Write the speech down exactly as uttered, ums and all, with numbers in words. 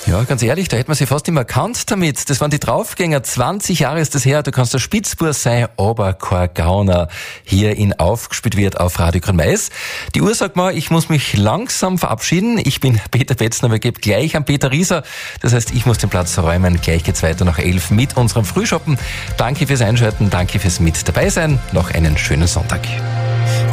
Ja, ganz ehrlich, da hätte man sie fast immer erkannt damit. Das waren die Draufgänger. zwanzig Jahre ist das her. Du kannst der Spitzburs sein, aber kein Gauner. Hier in aufgespielt wird auf Radio Grün-Mais. Die Uhr sagt mal, ich muss mich langsam verabschieden. Ich bin Peter Betzner, aber gebe gleich an Peter Rieser. Das heißt, ich muss den Platz räumen. Gleich geht's weiter nach elf mit unserem Frühschoppen. Danke fürs Einschalten. Danke fürs mit dabei sein. Noch einen schönen Sonntag.